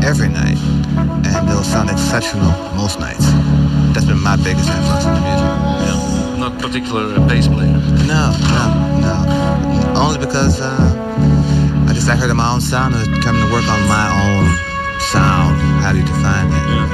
every night, and they'll sound exceptional most nights. That's been my biggest influence in the music. Yeah. Not particular bass player. No. Only because I heard of my own sound and coming to work on my own sound. How do you define that? Yeah.